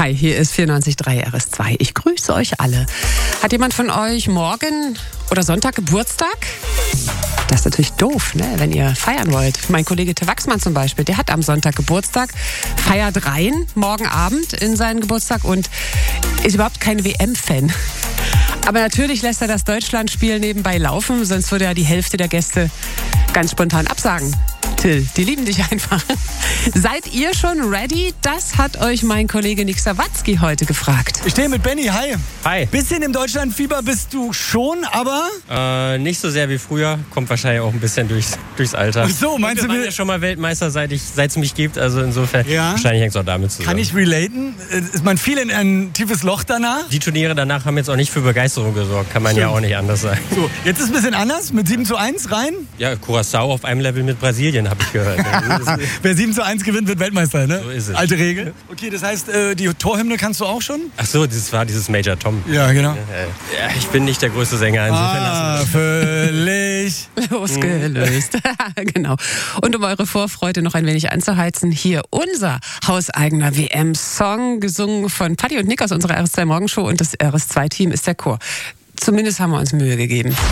Hi, hier ist 94.3 RS2. Ich grüße euch alle. Hat jemand von euch morgen oder Sonntag Geburtstag? Das ist natürlich doof, ne, wenn ihr feiern wollt. Mein Kollege Till Wachsmann zum Beispiel, der hat am Sonntag Geburtstag, feiert rein morgen Abend in seinen Geburtstag und ist überhaupt kein WM-Fan. Aber natürlich lässt er das Deutschlandspiel nebenbei laufen, sonst würde ja die Hälfte der Gäste ganz spontan absagen. Till, die lieben dich einfach. Seid ihr schon ready? Das hat euch mein Kollege Nick Sawatzki heute gefragt. Ich stehe mit Benny, hi. Hi. Bisschen im Deutschlandfieber bist du schon, aber... Nicht so sehr wie früher, kommt wahrscheinlich auch ein bisschen durchs Alter. Ach so, meinst wir du... waren ja schon mal Weltmeister, seit es mich gibt, also insofern Ja. wahrscheinlich hängt es auch damit zusammen. Kann ich relaten? Ist man fiel in ein tiefes Loch danach? Die Turniere danach haben jetzt auch nicht für Begeisterung gesorgt, kann man ja auch nicht anders sagen. So, jetzt ist es ein bisschen anders, mit 7:1 rein. Ja, Curaçao auf einem Level mit Brasilien, habe ich gehört. Wer 7:1 gewinnt, wird Weltmeister, ne? So ist es. Alte Regel. Okay, das heißt, die Torhymne kannst du auch schon? Ach so, das war dieses Major Tom. Ja, genau. Ja, ich bin nicht der größte Sänger, insofern lassen Völlig. Losgelöst. Genau. Und um eure Vorfreude noch ein wenig anzuheizen, hier unser hauseigener WM-Song, gesungen von Patti und Nick aus unserer RS2 Morgenshow, und das RS2-Team ist der Chor. Zumindest haben wir uns Mühe gegeben.